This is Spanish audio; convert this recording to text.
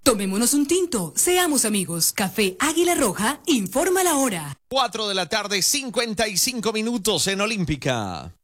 Tomémonos un tinto, seamos amigos. Café Águila Roja, informa la hora. 4 de la tarde, 55 minutos en Olímpica.